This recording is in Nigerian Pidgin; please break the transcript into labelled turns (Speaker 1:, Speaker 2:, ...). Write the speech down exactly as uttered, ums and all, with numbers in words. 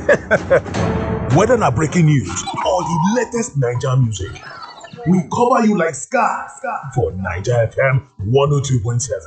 Speaker 1: Whether na breaking news or the latest Naija music, we cover you like scar for Naija F M one oh two point seven.